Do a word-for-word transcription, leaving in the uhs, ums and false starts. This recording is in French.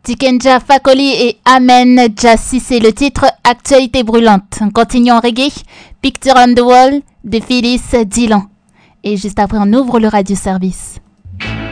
Tikenja Fakoli et Amen Jassi, c'est le titre. Actualité brûlante. On continue en reggae. Picture on the Wall de Phyllis Dillon. Et juste après, on ouvre le radio service.